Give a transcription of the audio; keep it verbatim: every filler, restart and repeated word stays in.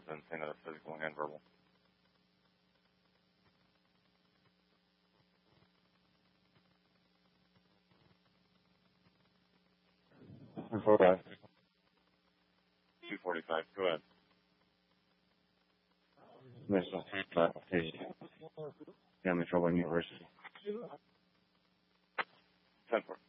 anything other physical and verbal. two forty-five. two forty-five, go ahead. Missile, yeah, Metro University. ten four.